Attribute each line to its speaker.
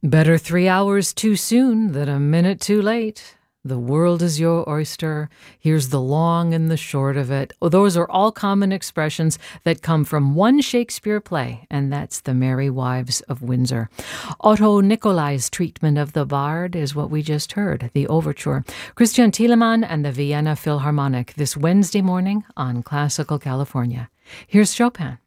Speaker 1: Better 3 hours too soon than a minute too late. The world is your oyster. Here's the long and the short of it. Those are all common expressions that come from one Shakespeare play, and that's The Merry Wives of Windsor. Otto Nicolai's treatment of the bard is what we just heard, the overture. Christian Thielemann and the Vienna Philharmonic this Wednesday morning on Classical California. Here's Chopin.